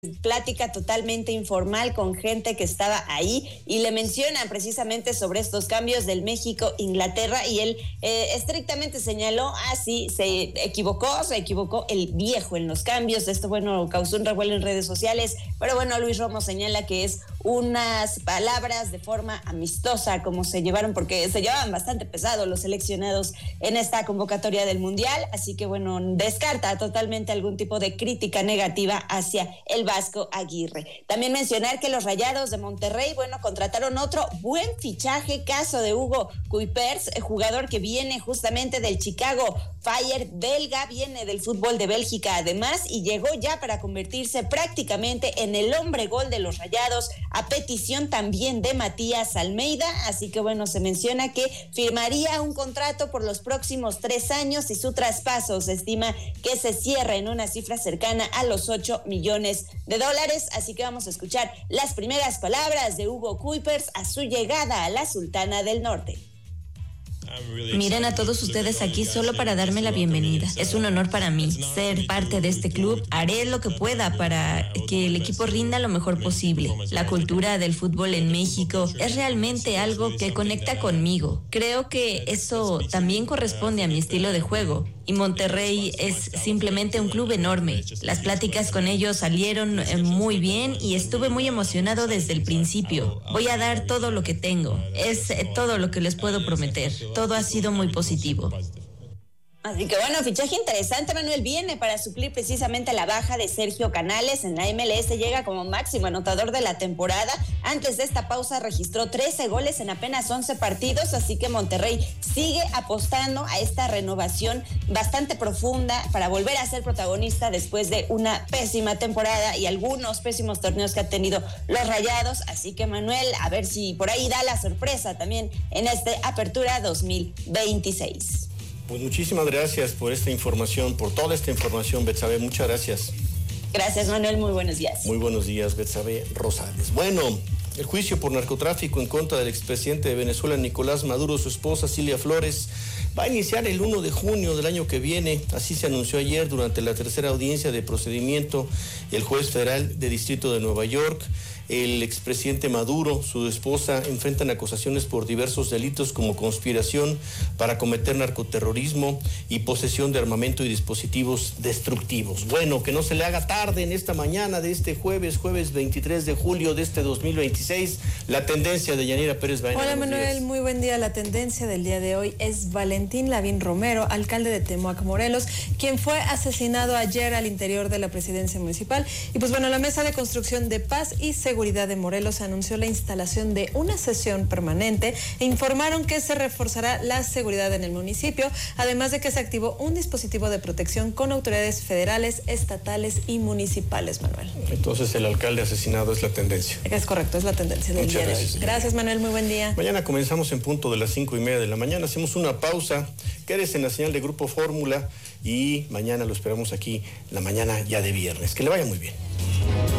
plática totalmente informal con gente que estaba ahí y le mencionan precisamente sobre estos cambios del México-Inglaterra y él estrictamente señaló, sí, se equivocó el viejo en los cambios. Esto, bueno, causó un revuelo en redes sociales, pero bueno, Luis Romo señala que es unas palabras de forma amistosa como se llevaron, porque se llevaban bastante pesado los seleccionados en esta convocatoria del Mundial, así que bueno, descarta totalmente algún tipo de crítica negativa hacia el Vasco Aguirre. También mencionar que los Rayados de Monterrey, bueno, contrataron otro buen fichaje, caso de Hugo Kuipers, jugador que viene justamente del Chicago Fire belga, viene del fútbol de Bélgica además, y llegó ya para convertirse prácticamente en el hombre gol de los Rayados, a petición también de Matías Almeida, así que bueno, se menciona que firmaría un contrato por los próximos 3 años y su traspaso se estima que se cierra en una cifra cercana a los $8 millones, así que vamos a escuchar las primeras palabras de Hugo Kuipers a su llegada a la Sultana del Norte. Miren a todos ustedes aquí solo para darme la bienvenida. Es un honor para mí ser parte de este club. Haré lo que pueda para que el equipo rinda lo mejor posible. La cultura del fútbol en México es realmente algo que conecta conmigo. Creo que eso también corresponde a mi estilo de juego. Y Monterrey es simplemente un club enorme. Las pláticas con ellos salieron muy bien y estuve muy emocionado desde el principio. Voy a dar todo lo que tengo. Es todo lo que les puedo prometer. Todo ha sido muy positivo. Así que bueno, fichaje interesante, Manuel, viene para suplir precisamente la baja de Sergio Canales. En la MLS llega como máximo anotador de la temporada. Antes de esta pausa registró 13 goles en apenas 11 partidos, así que Monterrey sigue apostando a esta renovación bastante profunda para volver a ser protagonista después de una pésima temporada y algunos pésimos torneos que ha tenido los Rayados. Así que Manuel, a ver si por ahí da la sorpresa también en esta apertura 2026. Pues muchísimas gracias por esta información, por toda esta información, Betsabe. Muchas gracias. Gracias, Manuel. Muy buenos días. Muy buenos días, Betsabe Rosales. Bueno, el juicio por narcotráfico en contra del expresidente de Venezuela, Nicolás Maduro, su esposa, Cilia Flores, va a iniciar el 1 de junio del año que viene. Así se anunció ayer durante la tercera audiencia de procedimiento. El juez federal de Distrito de Nueva York, el expresidente Maduro, su esposa, enfrentan acusaciones por diversos delitos como conspiración para cometer narcoterrorismo y posesión de armamento y dispositivos destructivos. Bueno, que no se le haga tarde en esta mañana de este jueves 23 de julio de este 2026. La tendencia de Yanira Pérez Baena. Hola Manuel, muy buen día. La tendencia del día de hoy es Valentín Lavín Romero, alcalde de Temoac, Morelos, quien fue asesinado ayer al interior de la presidencia municipal. Y pues bueno, la Mesa de Construcción de Paz y Seguridad de Morelos anunció la instalación de una sesión permanente e informaron que se reforzará la seguridad en el municipio, además de que se activó un dispositivo de protección con autoridades federales, estatales y municipales, Manuel. Entonces el alcalde asesinado es la tendencia. Es correcto, es la tendencia del día de hoy. Gracias, Manuel, muy buen día. Mañana comenzamos en punto de las 5:30 de la mañana, hacemos una pausa, quédese en la señal de Grupo Fórmula y mañana lo esperamos aquí, la mañana ya de viernes. Que le vaya muy bien.